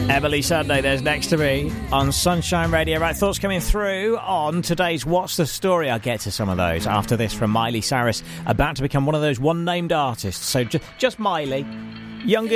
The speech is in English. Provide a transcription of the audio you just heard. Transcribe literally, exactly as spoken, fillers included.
Emily Sunday, there's next to me on Sunshine Radio. Right, thoughts coming through on today's What's the Story? I'll get to some of those after this from Miley Cyrus, about to become one of those one-named artists. So ju- just Miley, youngest